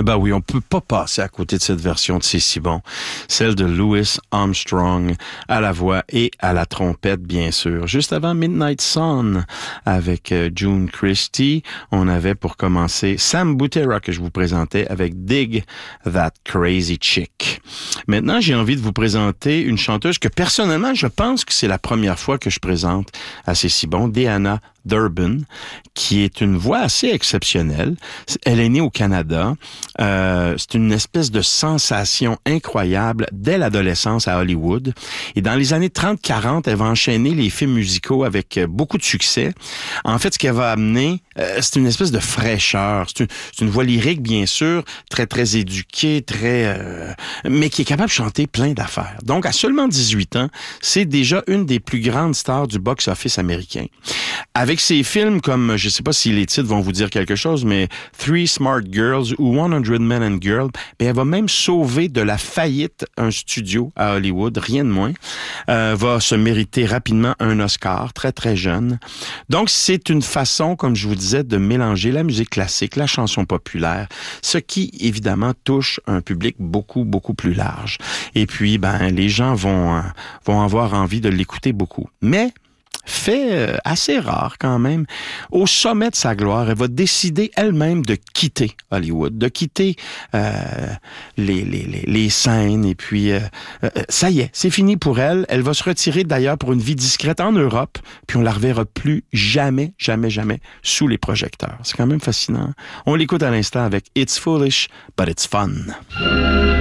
Ben oui, on peut pas passer à côté de cette version de C'est si bon. Celle de Louis Armstrong à la voix et à la trompette, bien sûr. Juste avant Midnight Sun avec June Christie, on avait pour commencer Sam Butera que je vous présentais avec Dig That Crazy Chick. Maintenant, j'ai envie de vous présenter une chanteuse que personnellement, je pense que c'est la première fois que je présente à C'est si bon, Deanna Durbin, qui est une voix assez exceptionnelle. Elle est née au Canada. C'est une espèce de sensation incroyable dès l'adolescence à Hollywood. Et dans les années 30-40, elle va enchaîner les films musicaux avec beaucoup de succès. En fait, ce qu'elle va amener, c'est une espèce de fraîcheur. C'est une voix lyrique, bien sûr, très, très éduquée, mais qui est capable de chanter plein d'affaires. Donc, à seulement 18 ans, c'est déjà une des plus grandes stars du box-office américain. Avec ses films comme, je ne sais pas si les titres vont vous dire quelque chose, mais Three Smart Girls ou 100 Men and Girls, elle va même sauver de la faillite un studio à Hollywood, rien de moins. Va se mériter rapidement un Oscar, très très jeune. Donc c'est une façon, comme je vous disais, de mélanger la musique classique, la chanson populaire, ce qui évidemment touche un public beaucoup beaucoup plus large. Et puis les gens vont avoir envie de l'écouter beaucoup. Mais fait assez rare quand même, au sommet de sa gloire, elle va décider elle-même de quitter Hollywood, de quitter les scènes, et puis ça y est, c'est fini pour elle. Elle va se retirer d'ailleurs pour une vie discrète en Europe, puis on la reverra plus jamais, jamais, jamais sous les projecteurs. C'est quand même fascinant. On l'écoute à l'instant avec It's Foolish, but it's fun.